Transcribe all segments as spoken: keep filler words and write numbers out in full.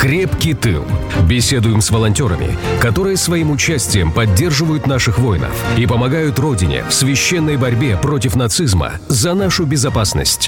Крепкий тыл. Беседуем с волонтерами, которые своим участием поддерживают наших воинов и помогают Родине в священной борьбе против нацизма за нашу безопасность.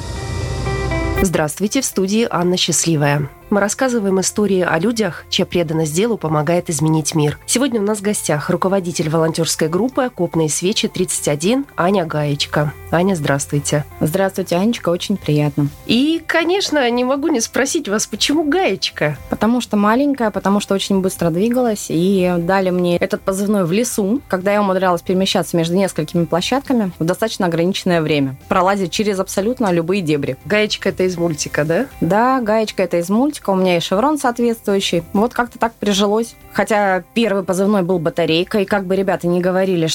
Здравствуйте, в студии Анна Счастливая. Мы рассказываем истории о людях, чья преданность делу помогает изменить мир. Сегодня у нас в гостях руководитель волонтерской группы «Окопные свечи тридцать один» Аня Гаечка. Аня, здравствуйте. Здравствуйте, Анечка, очень приятно. И, конечно, не могу не спросить вас, почему Гаечка? Потому что маленькая, потому что очень быстро двигалась, и дали мне этот позывной в лесу, когда я умудрялась перемещаться между несколькими площадками в достаточно ограниченное время, пролазить через абсолютно любые дебри. Гаечка — это из мультика, да? Да, Гаечка — это из мультика. У меня и шеврон соответствующий. Вот как-то так прижилось. Хотя первый позывной был батарейка, и как бы ребята не говорили,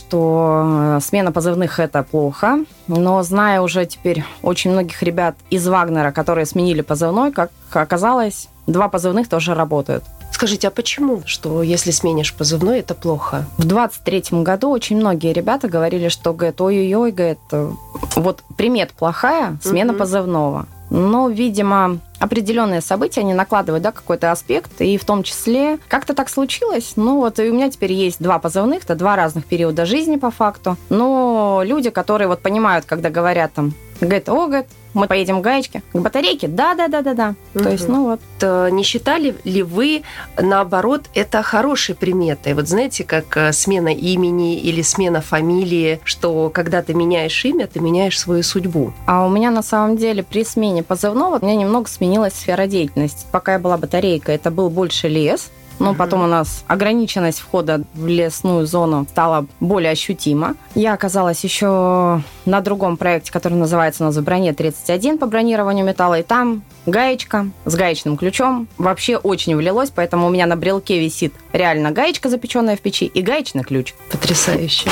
что смена позывных – это плохо, но зная уже теперь очень многих ребят из Вагнера, которые сменили позывной, как оказалось, два позывных тоже работают. Скажите, а почему, что если сменишь позывной, это плохо? В двадцать третьем году очень многие ребята говорили, что, говорит, ой-ой-ой, говорит, вот примет плохая, смена угу. позывного. Но, видимо, определенные события, они накладывают, да, какой-то аспект, и в том числе как-то так случилось. Ну вот, и у меня теперь есть два позывных, это два разных периода жизни по факту. Но люди, которые вот понимают, когда говорят там, говорят, о, говорит, мы поедем к Гаечке, к батарейке, да-да-да-да-да. Угу. То есть, ну вот. Не считали ли вы, наоборот, это хорошей приметой? Вот знаете, как смена имени или смена фамилии, что когда ты меняешь имя, ты меняешь свою судьбу? А у меня на самом деле при смене позывного у меня немного сменилась сфера деятельности. Пока я была батарейкой, это был больше лес. Но потом у нас ограниченность входа в лесную зону стала более ощутима. Я оказалась еще на другом проекте, который называется у нас в броне тридцать один по бронированию металла. И там гаечка с гаечным ключом вообще очень влилось, поэтому у меня на брелке висит реально гаечка, запеченная в печи, и гаечный ключ. Потрясающе.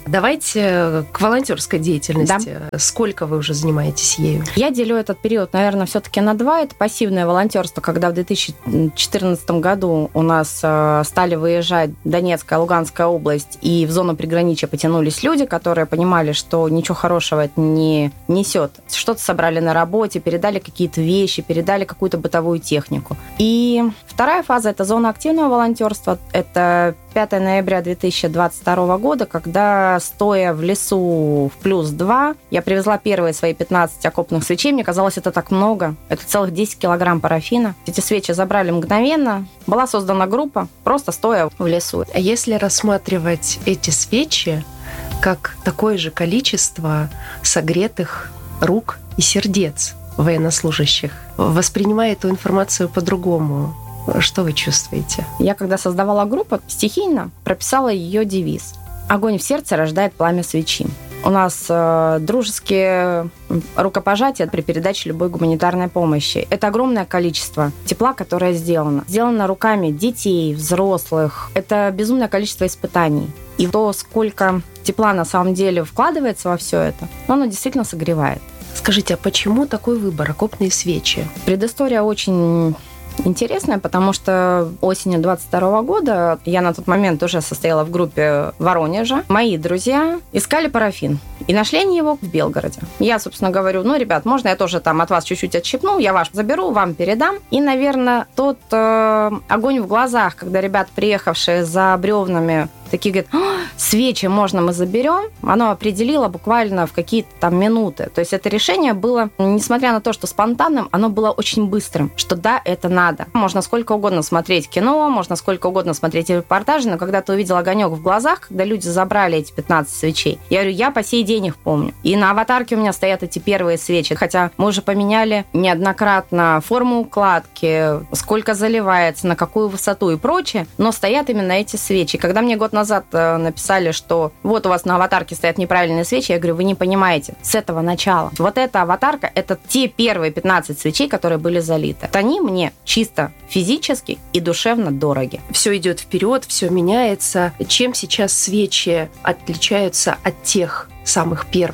Давайте к волонтерской деятельности. Да. Сколько вы уже занимаетесь ею? Я делю этот период, наверное, все-таки на два. Это пассивное волонтерство, когда в две тысячи четырнадцатом году у нас стали выезжать Донецкая, Луганская область, и в зону приграничья потянулись люди, которые понимали, что ничего хорошего это не несет. Что-то собрали на работе, передали какие-то вещи, передали какую-то бытовую технику. И вторая фаза – это зона активного волонтерства. Это пятого ноября две тысячи двадцать второго года, когда, стоя в лесу в плюс два, я привезла первые свои пятнадцать окопных свечей. Мне казалось, это так много. Это целых десять килограмм парафина. Эти свечи забрали мгновенно. Была создана группа, просто стоя в лесу. А если рассматривать эти свечи как такое же количество согретых рук и сердец военнослужащих, воспринимая эту информацию по-другому, что вы чувствуете? Я, когда создавала группу, стихийно прописала ее девиз: «Огонь в сердце рождает пламя свечи». У нас э, дружеские рукопожатия при передаче любой гуманитарной помощи. Это огромное количество тепла, которое сделано. Сделано руками детей, взрослых. Это безумное количество испытаний. И то, сколько тепла на самом деле вкладывается во все это, оно действительно согревает. Скажите, а почему такой выбор, окопные свечи? Предыстория очень интересная, потому что осенью двадцать второго года я на тот момент уже состояла в группе Воронежа. Мои друзья искали парафин. И нашли они его в Белгороде. Я, собственно, говорю, ну, ребят, можно я тоже там от вас чуть-чуть отщипну, я ваш заберу, вам передам. И, наверное, тот э, огонь в глазах, когда ребят, приехавшие за бревнами, такие говорят, свечи можно мы заберем, оно определило буквально в какие-то там минуты. То есть это решение было, несмотря на то, что спонтанным, оно было очень быстрым, что да, это надо. Можно сколько угодно смотреть кино, можно сколько угодно смотреть репортажи, но когда ты увидел огонек в глазах, когда люди забрали эти пятнадцать свечей, я говорю, я по сей день их помню. И на аватарке у меня стоят эти первые свечи, хотя мы уже поменяли неоднократно форму укладки, сколько заливается, на какую высоту и прочее, но стоят именно эти свечи. Когда мне год назад назад написали, что вот у вас на аватарке стоят неправильные свечи, я говорю, вы не понимаете, с этого начала. Вот эта аватарка, это те первые пятнадцать свечей, которые были залиты. Они мне чисто физически и душевно дороги. Все идет вперед, все меняется. Чем сейчас свечи отличаются от тех самых первых,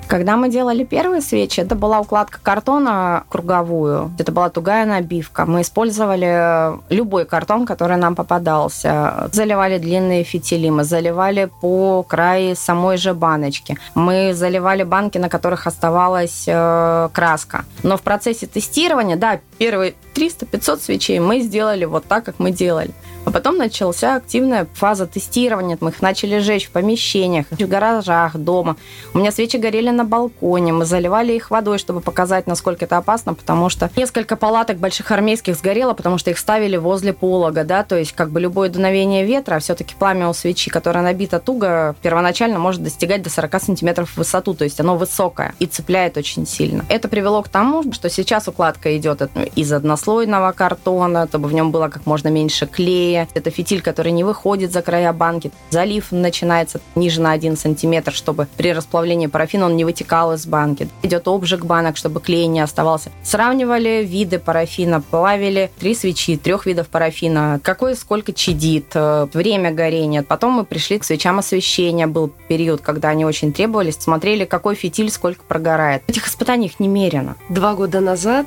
Когда мы делали первые свечи, это была укладка картона круговую. Это была тугая набивка. Мы использовали любой картон, который нам попадался. Заливали длинные фитили, мы заливали по краю самой же баночки. Мы заливали банки, на которых оставалась э, краска. Но в процессе тестирования, да, первые триста-пятьсот свечей мы сделали вот так, как мы делали. А потом началась активная фаза тестирования. Мы их начали жечь в помещениях, в гаражах, дома. У меня свечи горели на балконе. Мы заливали их водой, чтобы показать, насколько это опасно, потому что несколько палаток больших армейских сгорело, потому что их ставили возле полога, да, то есть как бы любое дуновение ветра, а все-таки пламя у свечи, которая набита туго, первоначально может достигать до сорок сантиметров в высоту, то есть оно высокое и цепляет очень сильно. Это привело к тому, что сейчас укладка идет из однослойного картона, чтобы в нем было как можно меньше клея. Это фитиль, который не выходит за края банки. Залив начинается ниже на один сантиметр, чтобы при расплавлении парафина он не вытекал из банки. Идет обжиг банок, чтобы клей не оставался. Сравнивали виды парафина, плавили три свечи, трех видов парафина, какой сколько чадит, время горения. Потом мы пришли к свечам освещения. Был период, когда они очень требовались. Смотрели, какой фитиль сколько прогорает. Этих испытаний их немерено. Два года назад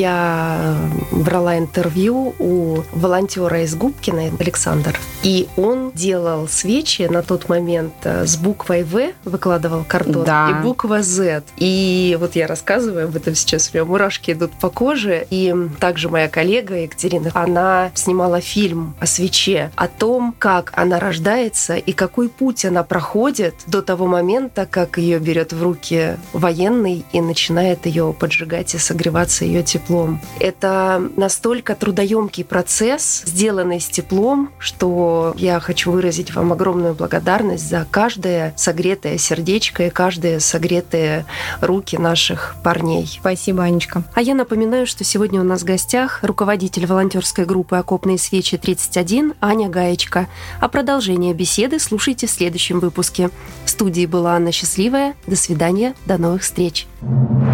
я брала интервью у волонтера из Губки, Александр. И он делал свечи на тот момент с буквой В, выкладывал картон, да. и буква Z. И вот я рассказываю об этом сейчас, у меня мурашки идут по коже. И также моя коллега Екатерина, она снимала фильм о свече, о том, как она рождается и какой путь она проходит до того момента, как ее берет в руки военный и начинает ее поджигать и согреваться ее теплом. Это настолько трудоемкий процесс, сделанный с теплом, что я хочу выразить вам огромную благодарность за каждое согретое сердечко и каждые согретые руки наших парней. Спасибо, Анечка. А я напоминаю, что сегодня у нас в гостях руководитель волонтерской группы «Окопные свечи тридцать один» Аня Гаечка. А продолжение беседы слушайте в следующем выпуске. В студии была Анна Счастливая. До свидания, до новых встреч.